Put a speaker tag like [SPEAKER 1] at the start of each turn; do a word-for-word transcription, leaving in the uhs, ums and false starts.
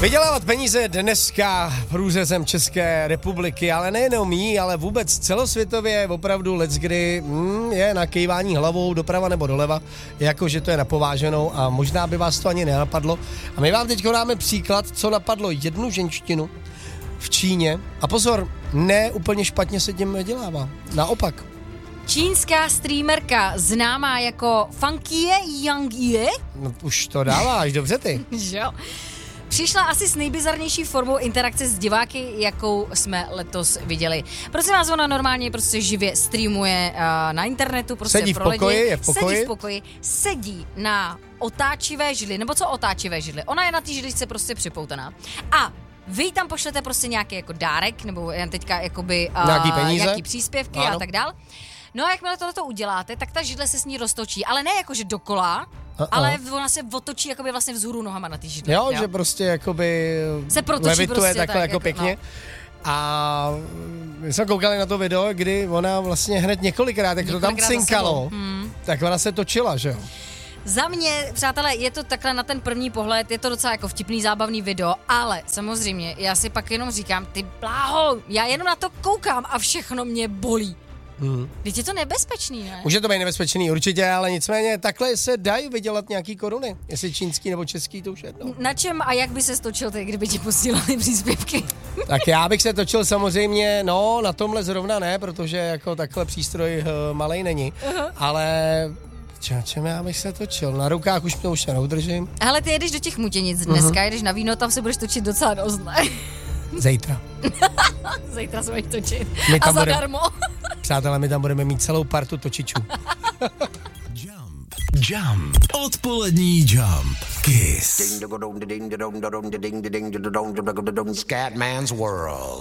[SPEAKER 1] Vydělávat peníze dneska průřezem České republiky, ale nejenom jí, ale vůbec celosvětově opravdu leckdy mm, je na kejvání hlavou doprava nebo doleva, jakože to je napováženou a možná by vás to ani nenapadlo. A my vám teď dáme příklad, co napadlo jednu ženštinu v Číně. A pozor, ne úplně špatně se tím vydělává. Naopak.
[SPEAKER 2] Čínská streamerka známá jako Funkie Yangie.
[SPEAKER 1] No, už to dáváš, dobře ty.
[SPEAKER 2] Jo. Přišla asi s nejbizarnější formou interakce s diváky, jakou jsme letos viděli. Prosím vás, ona normálně prostě živě streamuje uh, na internetu, prostě
[SPEAKER 1] sedí
[SPEAKER 2] pro
[SPEAKER 1] v pokoji,
[SPEAKER 2] lidi.
[SPEAKER 1] je v pokoji.
[SPEAKER 2] Sedí v pokoji, sedí na otáčivé židli, nebo co otáčivé židli? Ona je na té židličce prostě připoutaná. A vy tam pošlete prostě nějaký jako dárek, nebo jen teďka jakoby uh,
[SPEAKER 1] nějaký peníze,
[SPEAKER 2] nějaký příspěvky ano. a tak dál. No a jakmile tohleto uděláte, tak ta židle se s ní roztočí, ale ne jakože dokola, Uh-uh. ale ona se otočí jakoby vlastně vzhůru nohama na ty židle.
[SPEAKER 1] Jo, jo, že prostě jakoby
[SPEAKER 2] se protočí
[SPEAKER 1] levituje
[SPEAKER 2] prostě
[SPEAKER 1] takhle
[SPEAKER 2] tak,
[SPEAKER 1] jako pěkně.
[SPEAKER 2] No.
[SPEAKER 1] A my jsme koukali na to video, kdy ona vlastně hned několikrát, jak několikrát to tam cinkalo, hmm. tak ona se točila, že jo?
[SPEAKER 2] Za mě, přátelé, je to takhle na ten první pohled, je to docela jako vtipný, zábavný video, ale samozřejmě já si pak jenom říkám, ty bláho, já jenom na to koukám a všechno mě bolí. Hmm. Teď je to nebezpečný, ne?
[SPEAKER 1] Může to být nebezpečný, určitě, ale nicméně takhle se dají vydělat nějaký koruny. Jestli čínský nebo český, to už jedno.
[SPEAKER 2] Na čem a jak by se stočil ty, kdyby ti posílali příspěvky?
[SPEAKER 1] Tak já bych se točil samozřejmě, no na tomhle zrovna ne, protože jako takhle přístroj uh, malej není, uh-huh. ale... Na čem já bych se točil? Na rukách už to už neudržím.
[SPEAKER 2] Hele, ty jedeš do těch Mutěnic dneska, uh-huh. jedeš na víno, tam se budeš točit docela dost, ne?
[SPEAKER 1] Zítra.
[SPEAKER 2] Zítra se budeš točit.
[SPEAKER 1] A
[SPEAKER 2] zadarmo.
[SPEAKER 1] Přátelé, my tam budeme mít celou partu točičů.
[SPEAKER 3] Jump. Jump. Odpolední Jump. Kiss.
[SPEAKER 4] Scatman's World.